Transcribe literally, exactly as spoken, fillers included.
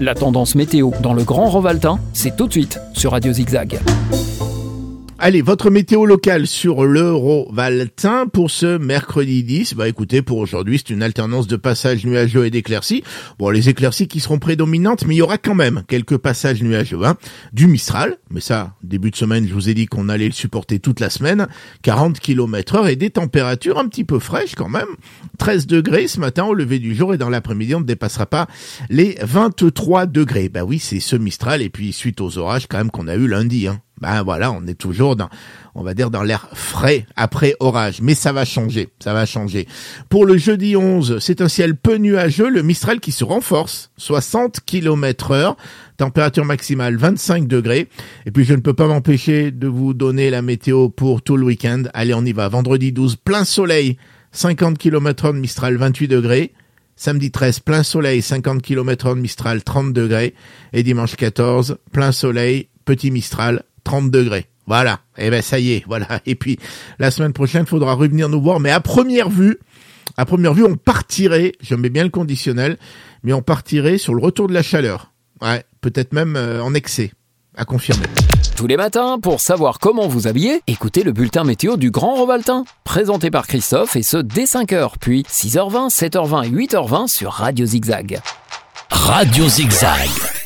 La tendance météo dans le Grand Rovaltain, c'est tout de suite sur Radio Zigzag. Allez, votre météo locale sur le Rovaltain pour ce mercredi dix. Bah écoutez, pour aujourd'hui, c'est une alternance de passages nuageux et d'éclaircies. Bon, les éclaircies qui seront prédominantes, mais il y aura quand même quelques passages nuageux. Hein. Du Mistral, mais ça, début de semaine, je vous ai dit qu'on allait le supporter toute la semaine. quarante kilomètres heure et des températures un petit peu fraîches quand même. treize degrés ce matin au lever du jour et dans l'après-midi, on ne dépassera pas les vingt-trois degrés. Bah oui, c'est ce Mistral et puis suite aux orages quand même qu'on a eu lundi, hein. Ben voilà, on est toujours dans, on va dire, dans l'air frais après orage. Mais ça va changer, ça va changer. Pour le jeudi onze, c'est un ciel peu nuageux, le Mistral qui se renforce, soixante kilomètres heure, température maximale vingt-cinq degrés. Et puis je ne peux pas m'empêcher de vous donner la météo pour tout le week-end. Allez, on y va. Vendredi douze, plein soleil, cinquante kilomètres heure de Mistral, vingt-huit degrés. Samedi treize, plein soleil, cinquante kilomètres heure de Mistral, trente degrés. Et dimanche quatorze, plein soleil, petit Mistral, trente degrés. Voilà. Et eh ben, ça y est. Voilà. Et puis, la semaine prochaine, il faudra revenir nous voir. Mais à première vue, à première vue, on partirait, je mets bien le conditionnel, mais on partirait sur le retour de la chaleur. Ouais. Peut-être même euh, en excès. À confirmer. Tous les matins, pour savoir comment vous habiller, écoutez le bulletin météo du Grand Rovaltain. Présenté par Christophe et ce dès cinq heures, puis six heures vingt, sept heures vingt et huit heures vingt sur Radio Zigzag. Radio Zigzag.